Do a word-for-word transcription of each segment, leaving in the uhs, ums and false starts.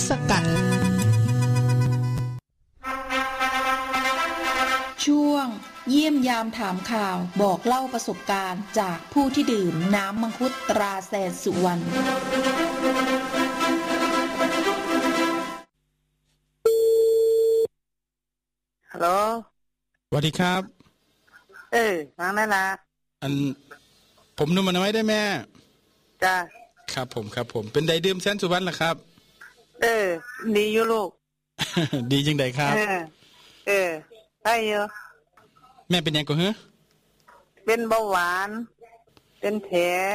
สกัดช่วงเยี่ยมยามถามข่าวบอกเล่าประสบการณ์จากผู้ที่ดื่มน้ำมังคุดตราแสนสุวรรณฮัลโหลสวัสดีครับเออฟังได้ละอันผมนุ่มมันน้อยได้แม่จ้าครับผมครับผมเป็นไดดื่มแสนสุวรรณล่ะครับเออดีอยู่ลูกดีจังไดครับเออเออได้อยู่แม่เป็นยังก็เหรอเป็นเบาหวานเป็นแผล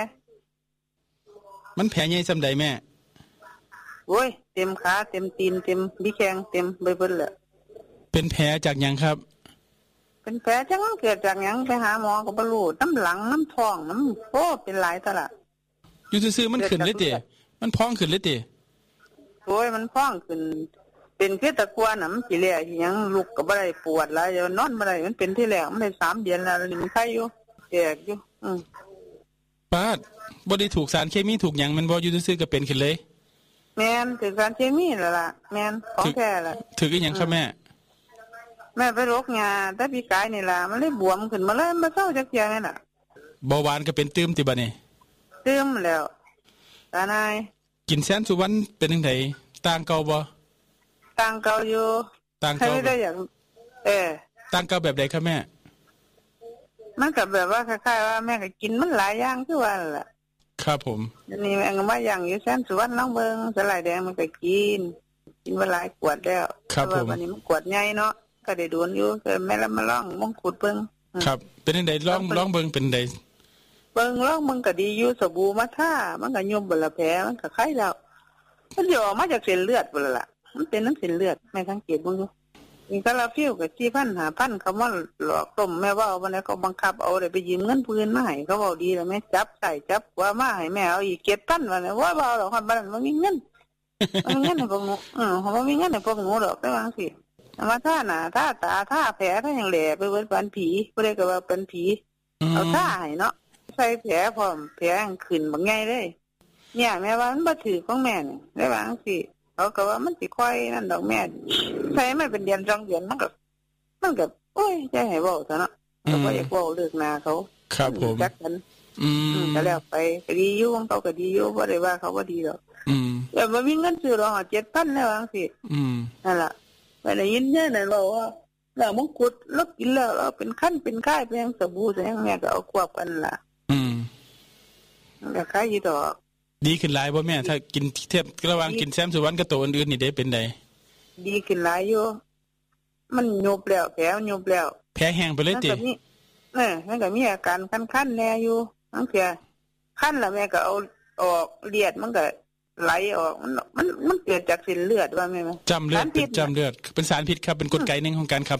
มันแผลใหญ่ซำใดแม่โอ้ยเต็มขาเต็มตีนเต็มดิแข้งเต็มเบิดๆเลยเป็นแผลจากหยังครับเป็นแผลจังเกิดจากหยังไปหาหมอก็บ่รู้น้ำหลังน้ำท้องน้ำโอ้เป็นหลายตะละอยู่ซื่อๆมันขึ้นเลยติมันพองขึ้นเลยติโอ้ยมันพองขึ้นเป็นคือตะกัวน่ะมันสิแลอีหยังลุกก็บ่ได้ปวดหลายเดี๋ยวนอนบ่ได้มันเป็นที่แรกมันได้สามเดือนแล้วนี่มันไข้อยู่แตกอยู่อือปาดบ่ได้ถูกสารเคมีถูกหยังมันบ่อยู่ซื่อๆก็เป็นขึ้นเลยแม่นคือสารเคมีแล้วล่ะแม่นของแท้ล่ะถึกอีหยังครับแม่แม่ไปโรคหญ้าแต่ปีกายนี่ล่ะมันเลยบวมขึ้นมาเลยบ่เซาจักเที่ยนั่นน่ะเบาหวานก็เป็นตื้มติบัดนี้ตื้มแล้วตานายกินแสนสุวรรณเป็นจังไดต่างเก่าบ่ต่างเก่าอยู่ต่างเก่าได้อย่างเออต่างเก่าแบบใดครับแม่มันก็แบบว่าคล้ายๆว่าแม่ก็กินมันหลายอย่างคือว่าล่ะครับผมอันนี้แม่ก็มาอย่างอยู่แสนสุวรรณลองเบิ่งสลายแดงมันก็กินกินมาหลายขวดแล้วครับผมวันนี้มันขวดใหญ่เนาะก็ได้โดนอยู่ก็แม่ละมาลองมงกุฎเบิ่งครับเป็นจังไดลองลองเบิ่งเป็นไดเบิ่งลองมันก็ดีอยู่สบู่มาทามันก็ยุบบ่ละแผลมันก็คลายแล้วมันสิออกมาจากเส้นเลือดบ่ล่ะมันเป็นน้ำเส้นเลือดแม่สังเกตเบิ่งดูนี่ก็ลาฟิวก็ สี่พัน ห้าพัน เขามาหลอกต้มแม่ว่าเอาบ่ได้ก็บังคับเอาได้ไปยืมเงินผู้อื่นมาให้เขาเว้าดีแล้วแม่จับใส่จับว่ามาให้แม่เอาอีก เจ็ดพัน ว่าว่าบ่เอาดอกคันบ่นั้นบ่มีเงินบ่มีเงินให้พวกหนูเออบ่มีเงินให้พวกหนูดอกแต่ว่าจังซี่มาท่าหน้าท่าตาท่าแผลท่าหยังแหล่ไปเบิดปานผีบ่ได้ก็ว่าเป็นผีเอาท่าให้เนาะใส่แผลพร้อมแผลขึ้นบักใหญ่เลยเนี่ยแม่ว่ามันบ่ถือของแม่นี่ได้ว่าจังซี่เขาก็ว่ามันสิค่อยนั่นดอกแม่ใส่มันเป็นเดือนสองเดือนมันก็มันก็โอ้ยจะให้เว้าซะเนาะก็บ่อยากเว้าเลิกหน้าเขาครับผมจักกันอืมก็แล้วไปก็ดีอยู่ของเขาก็ดีอยู่บ่ได้ว่าเขาบ่ดีดอกอืมแต่บ่มีเงินซื้อดอก เจ็ดพัน แล้วจังซี่อืมนั่นล่ะไปได้ยินเนี่ยนั่นบอกว่าแล้วมงกุฎลกกินแล้วเอาเป็นขั้นเป็นค่ายเป็นสบู่แสงแม่ก็เอาควบกันล่ะอืมก็ขายอยู่ดอกดีขึ้นหลายบ่แม่ถ้ากินเทียบระหว่างกินแซมสุวรรณกับตัวอื่นๆนี่ได้เป็นไดดีขึ้นหลายอยู่มันยุบแล้วแผลยุบแล้วแผลแห้งไปเลยติเออมันก็มีอาการคันๆแน่อยู่บางเทื่อคันแล้วแม่ก็เอาออกเลือดมันก็ไหลออกมันมันมันเกิดจากเส้นเลือดว่าแม่มั้ยจำเลือดเป็นจำเลือดเป็นสารพิษครับเป็นกลไกนึงของการขับ